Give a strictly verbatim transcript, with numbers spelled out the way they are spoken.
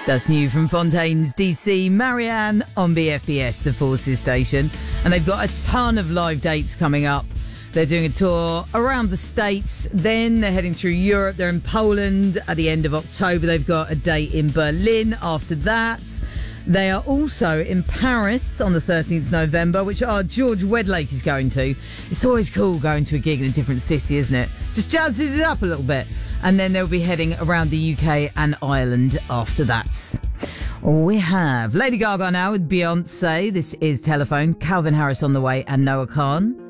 That's new from Fontaine's D C, Marianne on B F B S, the Forces station. And they've got a ton of live dates coming up. They're doing a tour around the States. Then they're heading through Europe. They're in Poland at the end of October. They've got a date in Berlin after that. They are also in Paris on the thirteenth of November, which our George Wedlake is going to. It's always cool going to a gig in a different city, isn't it? Just jazzes it up a little bit. And then they'll be heading around the U K and Ireland after that. We have Lady Gaga now with Beyonce. This is Telephone. Calvin Harris on the way and Noah Khan.